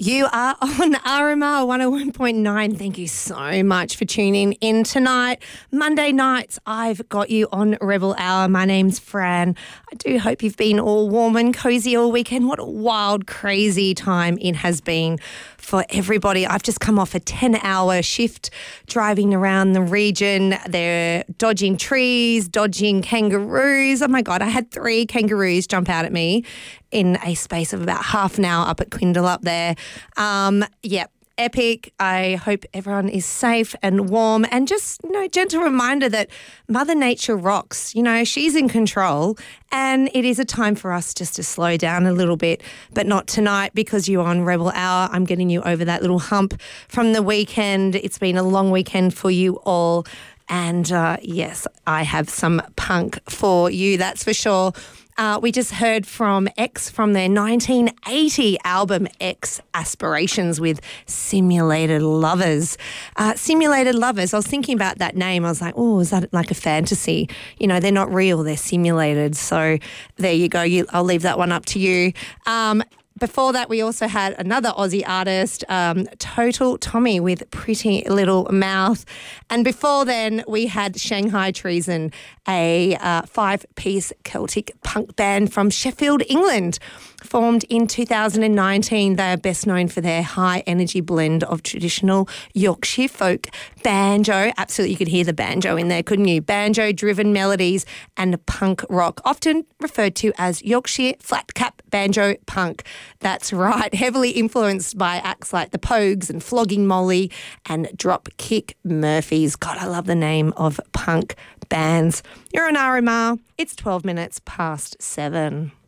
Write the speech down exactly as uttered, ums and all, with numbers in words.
You are on R M R one oh one point nine. Thank you so much for tuning in tonight. Monday nights, I've got you on Rebel Hour. My name's Fran. I do hope you've been all warm and cozy all weekend. What a wild, crazy time it has been for everybody. I've just come off a ten-hour shift driving around the region. They're dodging trees, dodging kangaroos. Oh, my God, I had three kangaroos jump out at me in a space of about half an hour up at Quindle up there. Um, yeah, epic. I hope everyone is safe and warm, and just, you know, gentle reminder that Mother Nature rocks. You know, she's in control, and it is a time for us just to slow down a little bit, but not tonight because you're on Rebel Hour. I'm getting you over that little hump from the weekend. It's been a long weekend for you all. And uh, yes, I have some punk for you, that's for sure. Uh, we just heard from X from their nineteen eighty album X Aspirations with Simulated Lovers. Uh, Simulated Lovers, I was thinking about that name. I was like, oh, is that like a fantasy? You know, they're not real, they're simulated. So there you go. You, I'll leave that one up to you. Um, Before that, we also had another Aussie artist, um, Total Tommy with Pretty Little Mouth. And before then, we had Shanghai Treason, a uh, five-piece Celtic punk band from Sheffield, England. Formed in two thousand nineteen, they are best known for their high-energy blend of traditional Yorkshire folk banjo. Absolutely, you could hear the banjo in there, couldn't you? Banjo-driven melodies and punk rock, often referred to as Yorkshire flat-cap banjo punk. That's right, heavily influenced by acts like the Pogues and Flogging Molly and Dropkick Murphys. God, I love the name of punk bands. You're on R M R. It's twelve minutes past seven.